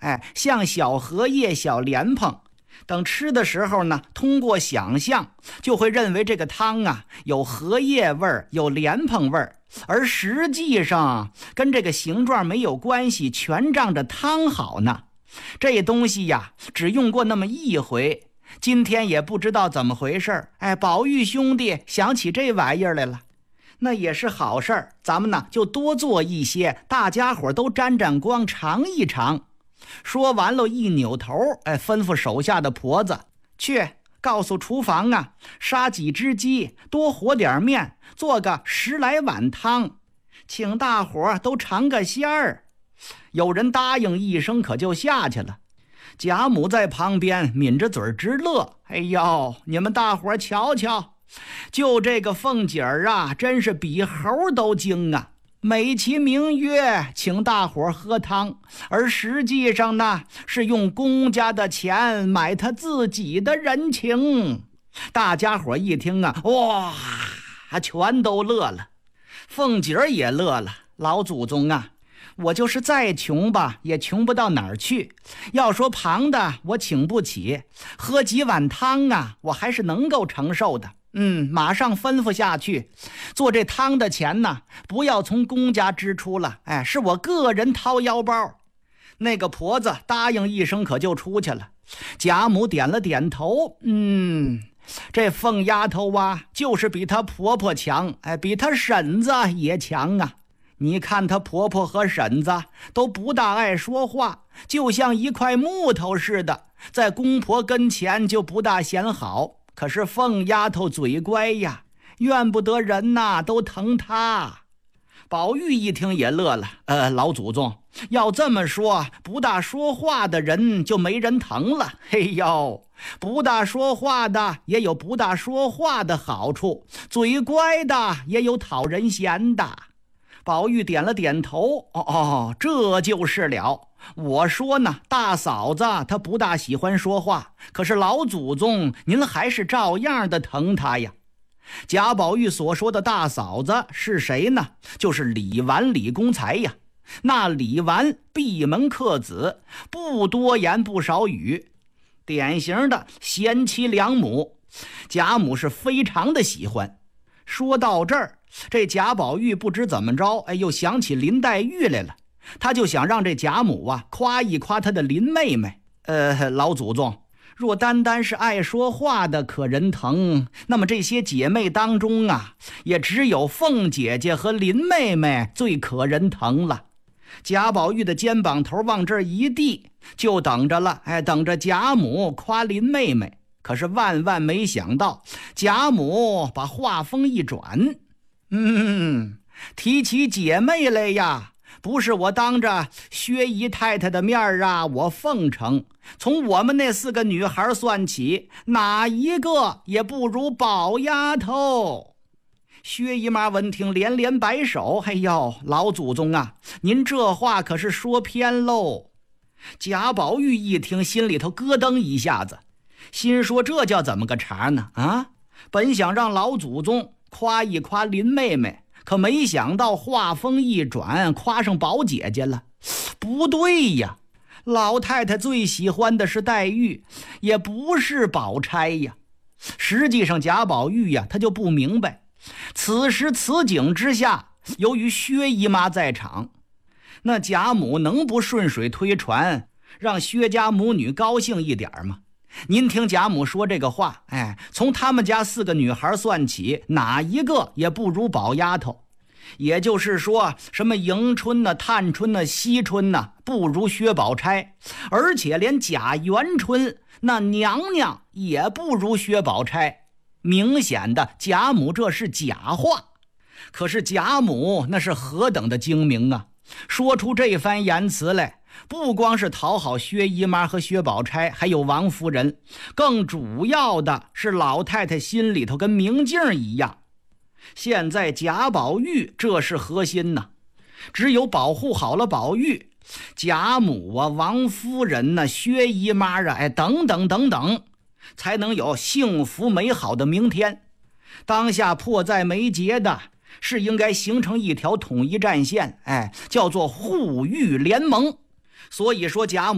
像小荷叶、小莲蓬。等吃的时候呢，通过想象就会认为这个汤啊有荷叶味儿，有莲蓬味儿，而实际上跟这个形状没有关系，全仗着汤好呢。这东西呀，只用过那么一回，今天也不知道怎么回事，宝玉兄弟想起这玩意儿来了。那也是好事儿，咱们呢就多做一些，大家伙都沾沾光，尝一尝。说完了，一扭头，吩咐手下的婆子去告诉厨房啊，杀几只鸡，多和点面，做个10来碗汤，请大伙都尝个鲜儿。有人答应一声，可就下去了。贾母在旁边抿着嘴直乐，哎呦，你们大伙瞧瞧，就这个凤姐儿啊，真是比猴都精啊！美其名曰请大伙喝汤，而实际上呢，是用公家的钱买他自己的人情。大家伙一听啊，哇，全都乐了。凤姐儿也乐了，老祖宗啊，我就是再穷吧，也穷不到哪儿去。要说旁的我请不起，喝几碗汤啊，我还是能够承受的。马上吩咐下去，做这汤的钱呢，不要从公家支出了，是我个人掏腰包。那个婆子答应一声，可就出去了。贾母点了点头，这凤丫头啊，就是比她婆婆强，比她婶子也强啊。你看她婆婆和婶子都不大爱说话，就像一块木头似的，在公婆跟前就不大显好。可是凤丫头嘴乖呀，怨不得人呐都疼她。宝玉一听也乐了，老祖宗要这么说，不大说话的人就没人疼了。嘿呦，不大说话的也有不大说话的好处，嘴乖的也有讨人嫌的。宝玉点了点头，这就是了。我说呢，大嫂子她不大喜欢说话，可是老祖宗您还是照样的疼她呀。贾宝玉所说的大嫂子是谁呢？就是李纨李公才呀。那李纨闭门克子，不多言不少语，典型的贤妻良母，贾母是非常的喜欢。说到这儿，这贾宝玉不知怎么着，又想起林黛玉来了。他就想让这贾母啊夸一夸他的林妹妹。老祖宗，若单单是爱说话的可人疼，那么这些姐妹当中啊，也只有凤姐姐和林妹妹最可人疼了。贾宝玉的肩膀头往这儿一递，就等着了，等着贾母夸林妹妹。可是万万没想到，贾母把话锋一转，提起姐妹来呀，不是我当着薛姨太太的面啊，我奉承，从我们那4个女孩算起，哪一个也不如宝丫头。薛姨妈闻听连连摆手，哎呦，老祖宗啊，您这话可是说偏喽。贾宝玉一听，心里头咯噔一下子，心说这叫怎么个茬呢？本想让老祖宗夸一夸林妹妹，可没想到话锋一转，夸上宝姐姐了。不对呀，老太太最喜欢的是黛玉，也不是宝钗呀。实际上贾宝玉呀，他就不明白，此时此景之下，由于薛姨妈在场，那贾母能不顺水推船，让薛家母女高兴一点吗？您听贾母说这个话，从他们家4个女孩算起，哪一个也不如宝丫头。也就是说，什么迎春呢、探春呢、惜春呢，不如薛宝钗，而且连贾元春那娘娘也不如薛宝钗。明显的，贾母这是假话。可是贾母那是何等的精明啊，说出这番言辞来，不光是讨好薛姨妈和薛宝钗，还有王夫人，更主要的是老太太心里头跟明镜一样。现在贾宝玉这是核心呢，只有保护好了宝玉，贾母啊、王夫人呢、薛姨妈啊，等等等等，才能有幸福美好的明天。当下迫在眉睫的是应该形成一条统一战线，叫做护育联盟。所以说贾母